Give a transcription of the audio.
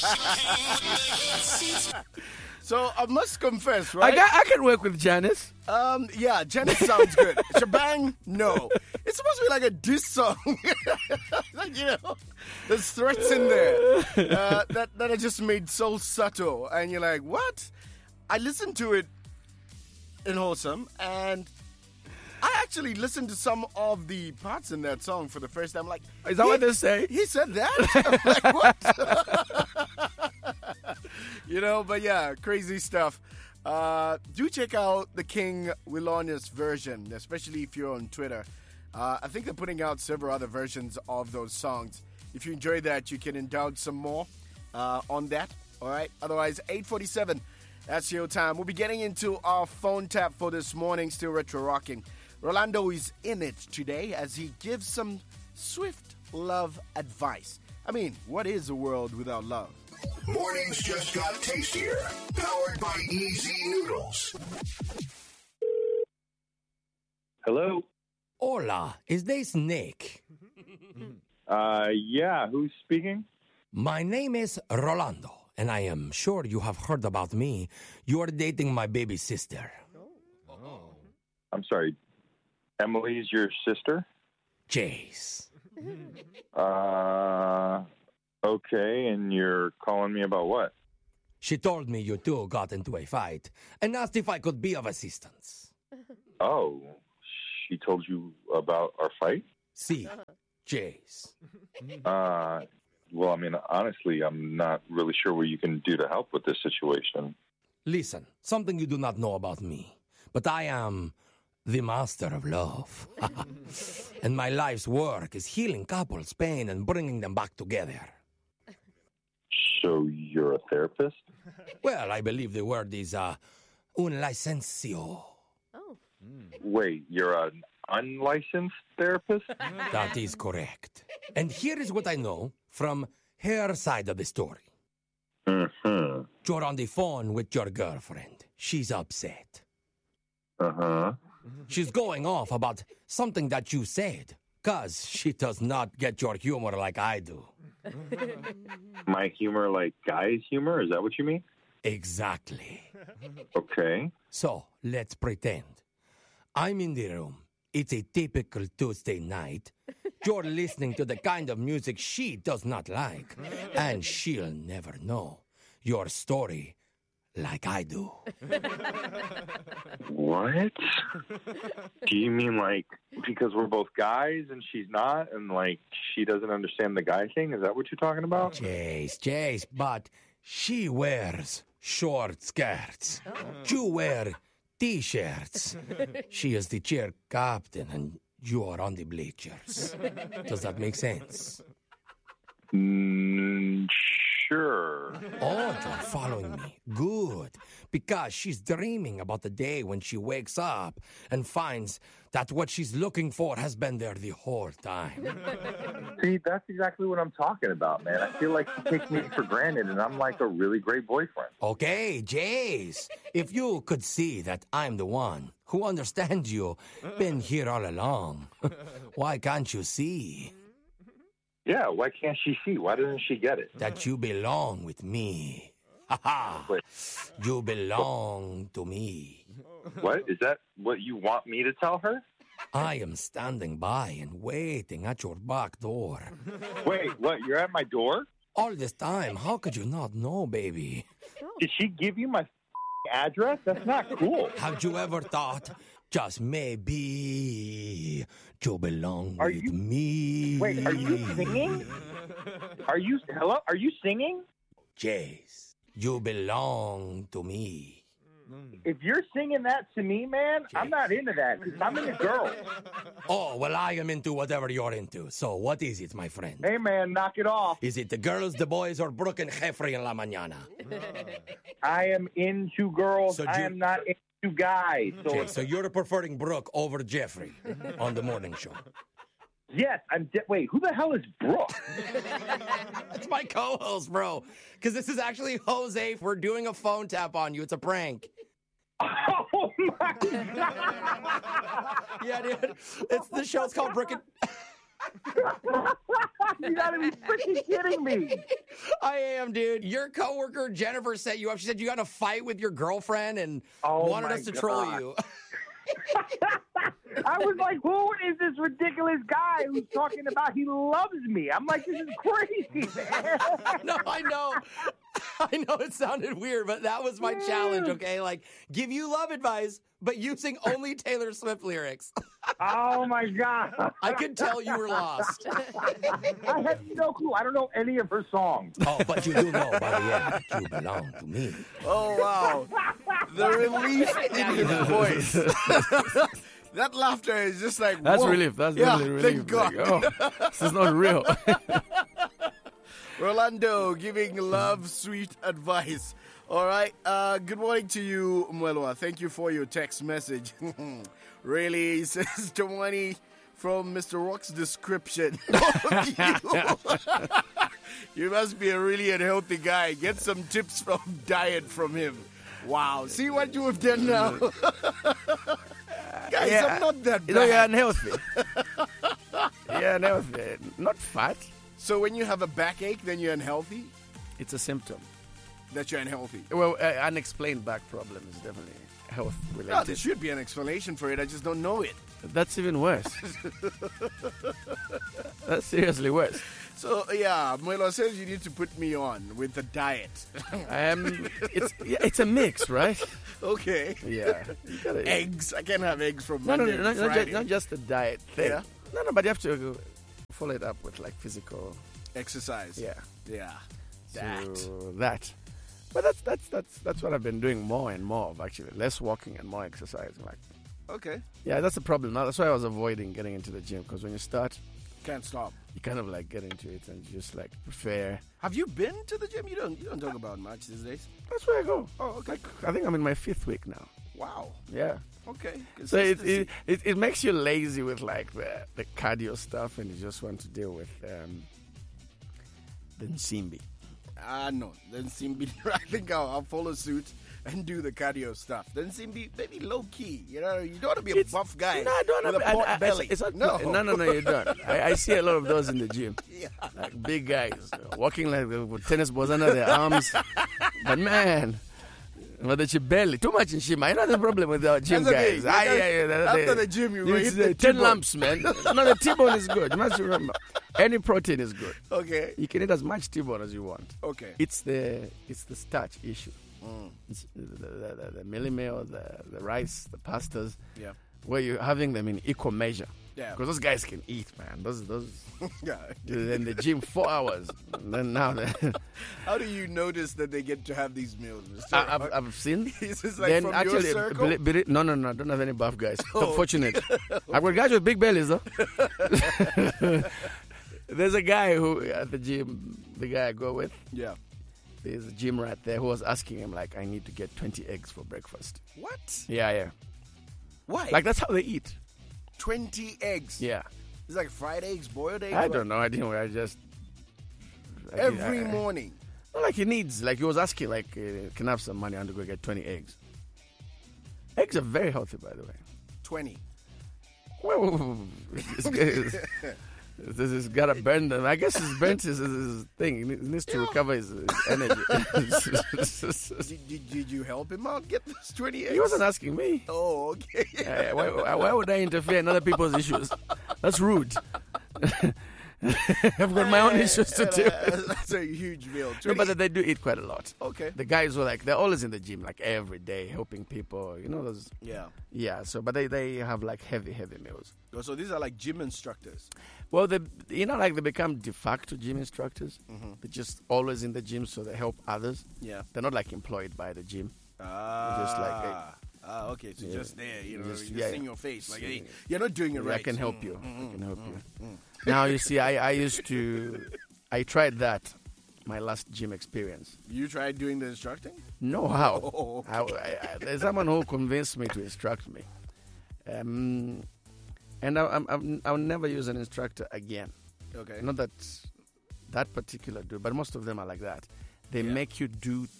So I must confess, right? I can work with Janice. Yeah, Janice sounds good. Shebang, no. It's supposed to be like a diss song. Like, there's threats in there that are just made so subtle. And you're like, what? I listened to it in Wholesome, and I actually listened to some of the parts in that song for the first time. Like, is that what they say? He said that? Like, what? But yeah, crazy stuff. Do check out the King Wilonius version, especially if you're on Twitter. I think they're putting out several other versions of those songs. If you enjoy that, you can indulge some more on that. All right. Otherwise, 8:47. That's your time. We'll be getting into our phone tap for this morning. Still retro rocking. Rolando is in it today as he gives some swift love advice. I mean, what is a world without love? Mornings just got tastier. Powered by Easy Noodles. Hello? Hola, is this Nick? Yeah, who's speaking? My name is Rolando, and I am sure you have heard about me. You are dating my baby sister. I'm sorry, Emily's your sister? Jace. Okay, and you're calling me about what? She told me you two got into a fight and asked if I could be of assistance. Oh, she told you about our fight? See, Jace. Well, I mean, honestly, I'm not really sure what you can do to help with this situation. Listen, something you do not know about me, but I am the master of love. And my life's work is healing couples' pain and bringing them back together. So you're a therapist? Well, I believe the word is un licensio. Oh. Wait, you're an unlicensed therapist? That is correct. And here is what I know from her side of the story. Mm-hmm. You're on the phone with your girlfriend. She's upset. Uh-huh. She's going off about something that you said, because she does not get your humor like I do. My humor like guy's humor? Is that what you mean? Exactly. Okay. So, let's pretend. I'm in the room. It's a typical Tuesday night. You're listening to the kind of music she does not like, and she'll never know your story like I do. What? Do you mean like because we're both guys and she's not, and like she doesn't understand the guy thing? Is that what you're talking about? Jace, but she wears short skirts. You wear T-shirts. She is the cheer captain and you are on the bleachers. Does that make sense? Sure. Oh, you're following me. Good. Because she's dreaming about the day when she wakes up and finds that what she's looking for has been there the whole time. See, that's exactly what I'm talking about, man. I feel like she takes me for granted, and I'm like a really great boyfriend. Okay, Jace, if you could see that I'm the one who understands you, been here all along, why can't you see? Yeah, why can't she see? Why doesn't she get it? That you belong with me. Ha-ha. You belong to me. What? Is that what you want me to tell her? I am standing by and waiting at your back door. Wait, what? You're at my door? All this time, how could you not know, baby? Did she give you my address? That's not cool. Have you ever thought, just maybe, you belong with me? Wait, are you singing? Hello? Are you singing? Jace, you belong to me. If you're singing that to me, man, I'm not into that because I'm into girls. Oh, well, I am into whatever you're into. So what is it, my friend? Hey, man, knock it off. Is it the girls, the boys, or Brooke and Jeffrey in La Mañana? I am into girls. So I am not into guys. Okay, so you're preferring Brooke over Jeffrey on the morning show. Yes, wait, who the hell is Brooke? That's my co-host, bro. Because this is actually Jose. We're doing a phone tap on you. It's a prank. Oh, my God. Yeah, dude. The show's called Brooke and... You gotta be freaking kidding me. I am, dude. Your coworker Jennifer set you up. She said you got in a fight with your girlfriend and Oh, wanted my us to troll God. you. I was like, who is this ridiculous guy who's talking about he loves me? I'm like, this is crazy, man. No, I know. I know it sounded weird, but that was my challenge, okay? Like, give you love advice, but using only Taylor Swift lyrics. Oh, my God. I could tell you were lost. I had no clue. I don't know any of her songs. Oh, but you do know by the end, you belong to me. Oh, wow. The relief in his voice. That laughter is just like, That's whoa. relief. That's Yeah, really relief. thank God. Like, oh, this is not real. Rolando giving love, sweet advice. All right. Good morning to you, Mwelwa. Thank you for your text message. Really, says Tawani from Mr. Rock's description of you. You must be a really unhealthy guy. Get some tips from diet from him. Wow. See what you have done now. Guys, Yeah, I'm not that You know, you're bad. unhealthy. You're unhealthy. Not fat. So when you have a backache, then you're unhealthy? It's a symptom. That you're unhealthy? Well, unexplained back problem is definitely health No, related. there should be an explanation for it. I just don't know it. That's even worse. That's seriously worse. So, yeah, Mwelo says you need to put me on with the diet. It's a mix, right? Okay. Yeah. You gotta- Eggs. I can't have eggs from No, Monday to not Friday. just the diet thing. Yeah. No, but you have to follow it up with like physical. Exercise. Yeah. Yeah. So that. But that's what I've been doing more and more of actually. Less walking and more exercising. Like, Okay. yeah, that's the problem. Now that's why I was avoiding getting into the gym because when you start, Can't stop. you kind of like get into it and you just like prefer. Have you been to the gym? You don't talk about much these days. That's where I go. Oh, okay. Like, I think I'm in my 5th week now. Wow. Yeah. Okay. So Consistency. it makes you lazy with like the cardio stuff, and you just want to deal with the Nsimbi. No. Then Simbi, I think I'll follow suit and do the cardio stuff. Then Simbi, maybe low key. You know, you don't want to be a buff guy No, I don't with have a pot belly. It's not, no. no, you don't. I see a lot of those in the gym. Yeah. Like big guys walking like with tennis balls under their arms. But man, but your belly too much in gym. I know the problem with our gym That's okay. guys. After the gym, you it's hit the 10 T-bone. lumps, man. No, the T-bone is good. You must remember, any protein is good. Okay. You can eat as much T-bone as you want. Okay. It's the starch issue. It's the millie meal, the rice, the pastas, Yeah. where you're having them in equal measure. Yeah. Because those guys can eat, man. Those Yeah. in the gym 4 hours. And then now How do you notice that they get to have these meals, Mr. I've seen. Is this like from your circle? No, I don't have any buff guys. Oh, Unfortunate. I've got guys with big bellies though. There's a guy who at the gym, the guy I go with. Yeah. There's a gym rat there who was asking him like, I need to get 20 eggs for breakfast. What? Yeah. Why? Like that's how they eat. 20 eggs. Yeah. It's like fried eggs, boiled eggs. I what? don't know. I didn't. I just Every morning. Not like he needs. Like he was asking, like, can I have some money? I want to go get 20 eggs. Eggs are very healthy, by the way. 20. Well, this has got to burn them. I guess he's burnt his thing. He needs to recover his energy. Did you help him out get those 20 eggs? He wasn't asking me. Oh, okay. Why would I interfere in other people's issues? That's rude. I've got my own issues to deal with. That's a huge meal. No, but they do eat quite a lot. Okay. The guys were like, they're always in the gym, like every day, helping people. You know those. Yeah. Yeah. So, but they have like heavy meals. Oh, so these are like gym instructors. Well, they become de facto gym instructors. They're just always in the gym, so they help others. Yeah. They're not like employed by the gym. Just like, okay. So yeah. just there, you know, Just- just in your face. Like, hey, you're not doing it I right. can help you. I can help you. Now, you see, I tried that, my last gym experience. You tried doing the instructing? No, how? Oh, There's someone who convinced me to instruct me. And I'll never use an instructor again. Okay. Not that particular dude, but most of them are like that. They make you do